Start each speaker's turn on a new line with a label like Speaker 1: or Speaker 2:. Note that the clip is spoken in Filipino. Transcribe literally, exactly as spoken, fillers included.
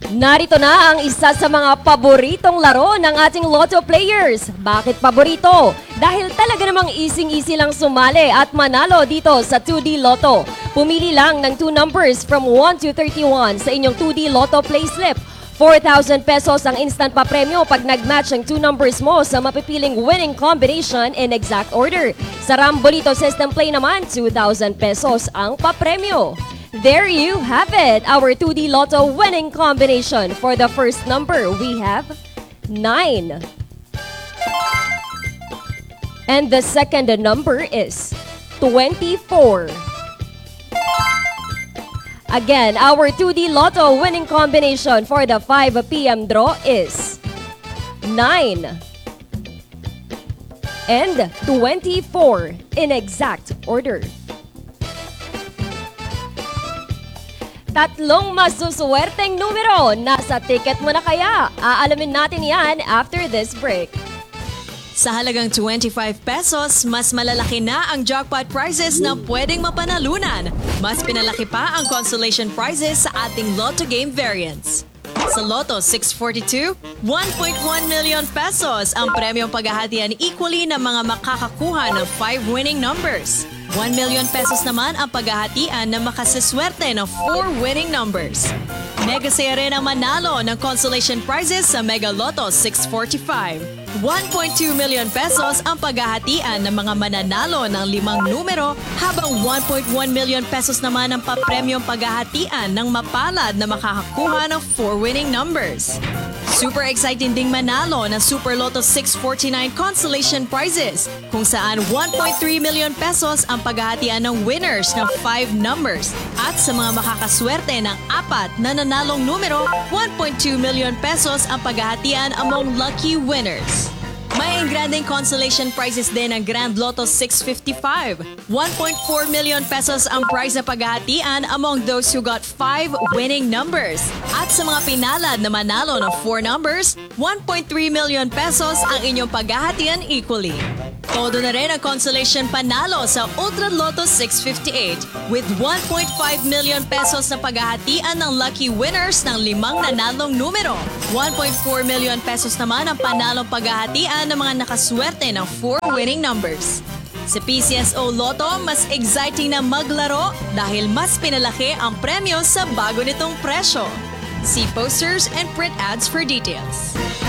Speaker 1: Narito na ang isa sa mga paboritong laro ng ating Lotto players. Bakit paborito? Dahil talaga namang easy-easy lang sumali at manalo dito sa two D Lotto. Pumili lang ng two numbers from one to thirty-one sa inyong two D Lotto play slip. four thousand pesos ang instant pa-premyo pag nag-match ang two numbers mo sa mapipiling winning combination in exact order. Sa Rambolito System Play naman, two thousand pesos ang pa-premyo. There you have it, our two D Lotto winning combination. For the first number, we have nine. And the second number is twenty-four. Again, our two D Lotto winning combination for the five p m draw is nine and twenty-four in exact order. Tatlong masuswerteng numero. Nasa ticket mo na kaya? Aalamin natin yan after this break.
Speaker 2: Sa halagang twenty-five pesos, mas malalaki na ang jackpot prizes na pwedeng mapanalunan. Mas pinalaki pa ang consolation prizes sa ating Lotto game variants. Sa Lotto six forty-two, one point one million pesos ang premyong paghahatian equally ng mga makakakuha ng five winning numbers. one million pesos naman ang paghahatian na makasiswerte ng four winning numbers. Mega saya rin ang manalo ng consolation prizes sa Mega Lotto six forty-five. one point two million pesos ang paghahatian ng mga mananalo ng limang numero habang one point one million pesos naman ang papremyong paghahatian ng mapalad na makakakuha ng four winning numbers. Super exciting ding manalo ng Super Lotto six forty-nine consolation prizes kung saan one point three million pesos ang paghahatian ng winners ng five numbers at sa mga makakaswerte ng apat na nanalong numero, one point two million pesos ang paghahatian among lucky winners. May engranding consolation prizes din ang Grand Lotto six fifty-five. one point four million pesos ang prize na paghahatian among those who got five winning numbers. At sa mga pinalad na manalo ng four numbers, one point three million pesos ang inyong paghahatian equally. Todo na rin ang consolation panalo sa Ultra Lotto six fifty-eight with one point five million pesos na paghahatian ng lucky winners ng limang nanalong numero. one point four million pesos naman ang panalong paghahatian ng mga nakaswerte ng four winning numbers. Sa P C S O Lotto, mas exciting na maglaro dahil mas pinalaki ang premyo sa bago nitong presyo. See posters and print ads for details.